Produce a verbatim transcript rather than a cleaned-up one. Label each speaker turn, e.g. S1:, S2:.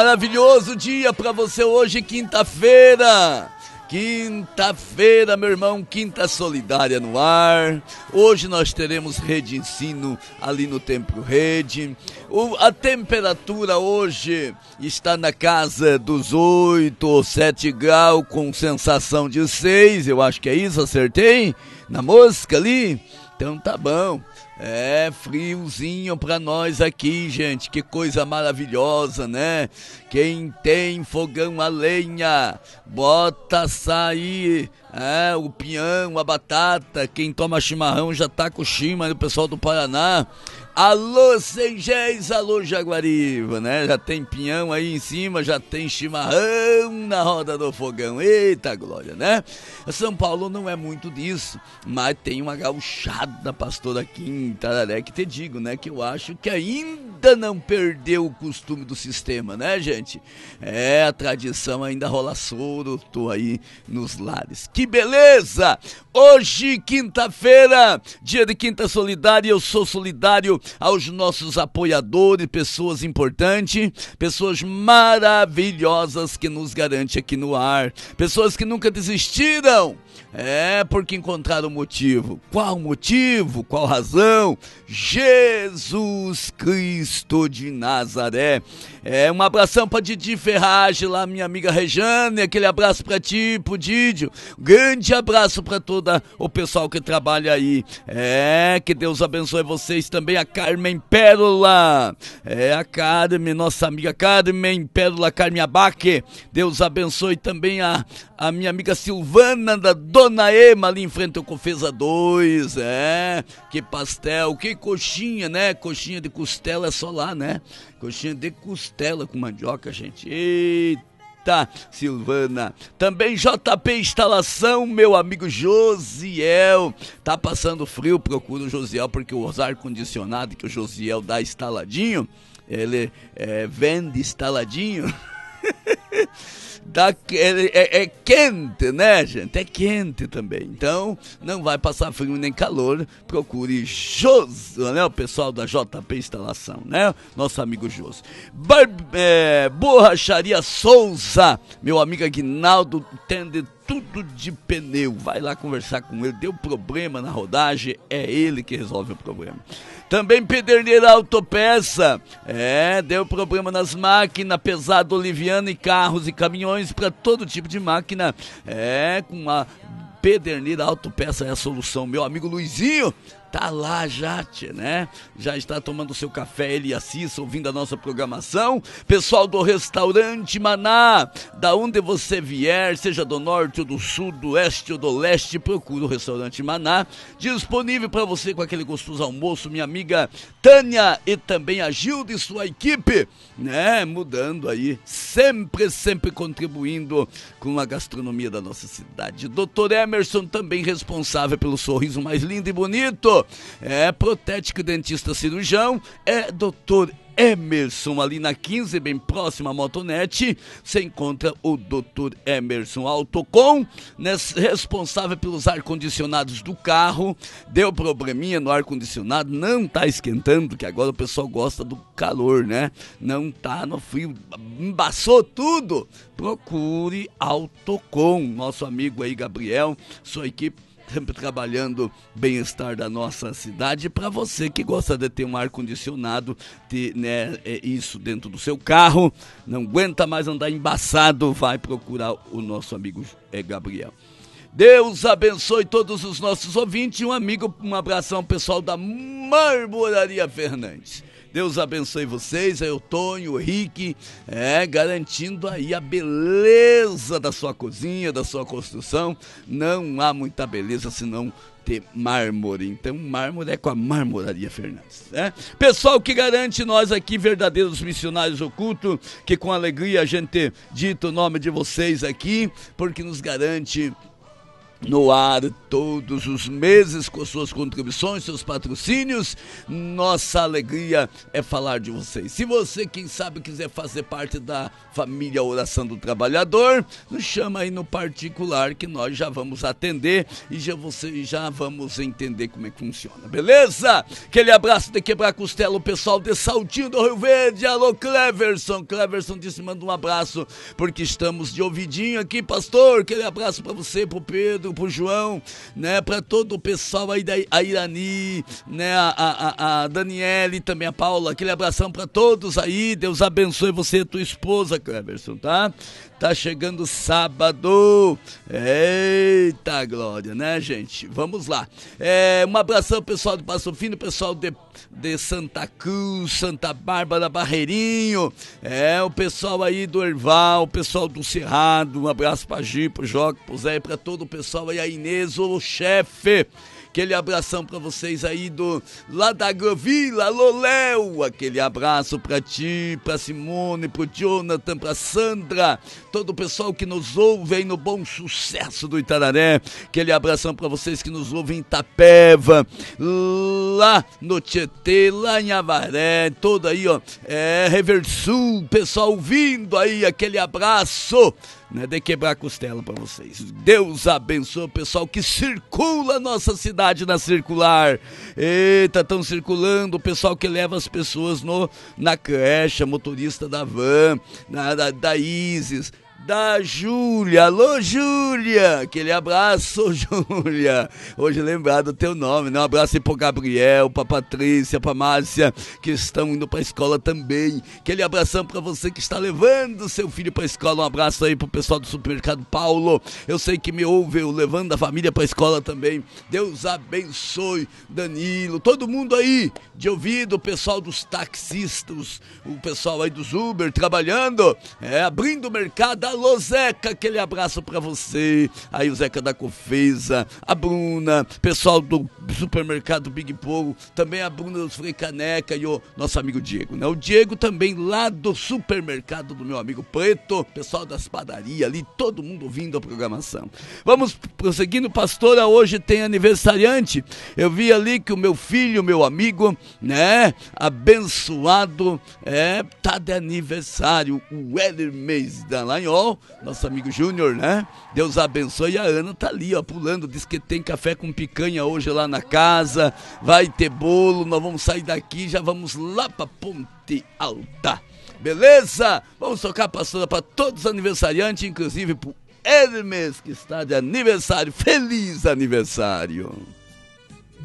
S1: Maravilhoso dia para você hoje, quinta-feira. Quinta-feira, meu irmão, quinta solidária no ar. Hoje nós teremos Rede Ensino ali no Templo Rede. O, a temperatura hoje está na casa dos oito ou sete graus, com sensação de seis. Eu acho que é isso, acertei? Na mosca ali? Então tá bom. É, friozinho pra nós aqui, gente, que coisa maravilhosa, né? Quem tem fogão a lenha, bota açaí, é, o pinhão, a batata. Quem toma chimarrão já tá com chima, o pessoal do Paraná. Alô, Sengés, alô, Jaguariva, né? Já tem pinhão aí em cima, já tem chimarrão na roda do fogão. Eita glória, né? São Paulo não é muito disso, mas tem uma gauchada, pastor, aqui em Tararé, que te digo, né? Que eu acho que ainda não perdeu o costume do sistema, né, gente? É, a tradição ainda rola soro, tô aí nos lares. Que beleza! Hoje, quinta-feira, dia de Quinta Solidária, eu sou solidário aos nossos apoiadores, pessoas importantes, pessoas maravilhosas que nos garantem aqui no ar, pessoas que nunca desistiram, é, porque encontraram motivo. Qual motivo? Qual razão? Jesus Cristo de Nazaré. É, um abração pra Didi Ferragem lá, minha amiga Rejane, aquele abraço pra ti, pro Didio, grande abraço pra todo o pessoal que trabalha aí. É, que Deus abençoe vocês também. A Carmen Pérola, é, a Carmen, nossa amiga Carmen Pérola, Carmen Abaque. Deus abençoe também a, a minha amiga Silvana, da Dona Ema, ali em frente ao Cofesa dois. É, que pastel, que coxinha, né? Coxinha de costela é só lá, né? Coxinha de costela com mandioca, gente. Eita, Silvana. Também J P Instalação, meu amigo Josiel. Tá passando frio, procura o Josiel, porque o ar-condicionado que o Josiel dá instaladinho, ele é, vende instaladinho. Da, é, é, é quente, né, gente? É quente também. Então, não vai passar frio nem calor. Procure Josi, né? O pessoal da J P Instalação, né? Nosso amigo Josi. Bar, é, Borracharia Souza, meu amigo Aguinaldo, tende tudo de pneu. Vai lá conversar com ele. Deu problema na rodagem, é ele que resolve o problema. Também Pederneira Autopeça, é, deu problema nas máquinas, pesado, oliviano e carros e caminhões para todo tipo de máquina, é, com a Pederneira Autopeça é a solução. Meu amigo Luizinho tá lá já, tchê, né? Já está tomando seu café, ele e a Cissa, ouvindo a nossa programação. Pessoal do Restaurante Maná, da onde você vier, seja do norte ou do sul, do oeste ou do leste, procura o Restaurante Maná, disponível para você com aquele gostoso almoço, minha amiga Tânia e também a Gilda e sua equipe, né? Mudando aí, sempre, sempre contribuindo com a gastronomia da nossa cidade. doutor Emerson, também responsável pelo sorriso mais lindo e bonito. É protético dentista cirurgião, é doutor Emerson, ali na quinze, bem próximo à Motonete, você encontra o doutor Emerson Autocom, né, responsável pelos ar-condicionados do carro. Deu probleminha no ar-condicionado, não tá esquentando, que agora o pessoal gosta do calor, né? Não tá no frio, embaçou tudo. Procure Autocom, nosso amigo aí Gabriel, sua equipe, sempre trabalhando bem-estar da nossa cidade. Para você que gosta de ter um ar-condicionado, ter, né, é isso dentro do seu carro, não aguenta mais andar embaçado, vai procurar o nosso amigo é, Gabriel. Deus abençoe todos os nossos ouvintes. Um amigo, um abração pessoal da Marmoraria Fernandes. Deus abençoe vocês, é o Tonho, o Rick, é, garantindo aí a beleza da sua cozinha, da sua construção. Não há muita beleza se não ter mármore. Então, mármore é com a Marmoraria Fernandes, né? Pessoal que garante nós aqui, verdadeiros missionários ocultos, que com alegria a gente dita o nome de vocês aqui, porque nos garante no ar todos os meses com suas contribuições, seus patrocínios. Nossa alegria é falar de vocês. Se você, quem sabe, quiser fazer parte da família Oração do Trabalhador, nos chama aí no particular que nós já vamos atender e já, você, já vamos entender como é que funciona, beleza? Aquele abraço de quebrar costela, o pessoal de Saltinho do Rio Verde. Alô, Cleverson. Cleverson disse, manda um abraço porque estamos de ouvidinho aqui, pastor. Aquele abraço para você, pro Pedro, pro João, né, para todo o pessoal aí da a Irani, né, a, a, a Daniele, também a Paula, aquele abração para todos aí, Deus abençoe você e tua esposa, Cleverson, tá? Tá chegando sábado, eita glória, né, gente? Vamos lá, é, um abração pessoal do Passo Fino, pessoal de, de Santa Cruz, Santa Bárbara, Barreirinho, é, o pessoal aí do Erval, o pessoal do Cerrado, um abraço pra Gi, pro Joca, pro Zé, pra todo o pessoal aí, a Inês, o chefe. Aquele abração pra vocês aí do lá da Agrovila, alô Léo, aquele abraço pra ti, pra Simone, pro Jonathan, pra Sandra, todo o pessoal que nos ouve aí no Bom Sucesso do Itararé, aquele abração pra vocês que nos ouvem em Itapeva, lá no Tietê, lá em Avaré, todo aí ó, é, Reversul, pessoal ouvindo aí, aquele abraço, né, de quebrar costela para vocês. Deus abençoe o pessoal que circula a nossa cidade na circular. Eita, estão circulando o pessoal que leva as pessoas no, na creche, motorista da van, na, da, da Isis, da Júlia. Alô, Júlia, aquele abraço, Júlia, hoje lembrado o teu nome, né? Um abraço aí pro Gabriel, pra Patrícia, pra Márcia, que estão indo pra escola também, aquele abração pra você que está levando seu filho pra escola, um abraço aí pro pessoal do supermercado Paulo, eu sei que me ouve, eu levando a família pra escola também, Deus abençoe, Danilo, todo mundo aí de ouvido, o pessoal dos taxistas, o pessoal aí dos Uber trabalhando, é, abrindo o mercado. Alô, Zeca, aquele abraço pra você. Aí o Zeca da Cofeza, a Bruna, pessoal do supermercado Big Pogo, também a Bruna do Frei Caneca e o nosso amigo Diego, né? O Diego também lá do supermercado do meu amigo Preto, pessoal das padarias ali, todo mundo ouvindo a programação. Vamos prosseguindo, pastora, hoje tem aniversariante. Eu vi ali que o meu filho, meu amigo, né, abençoado, é, tá de aniversário, o Heller Mês da Lanhol, nosso amigo Júnior, né? Deus abençoe. E a Ana tá ali, ó, pulando, diz que tem café com picanha hoje lá na casa, vai ter bolo, nós vamos sair daqui, já vamos lá pra Ponte Alta, beleza? Vamos tocar, pastora, para todos os aniversariantes, inclusive pro Hermes, que está de aniversário. Feliz aniversário!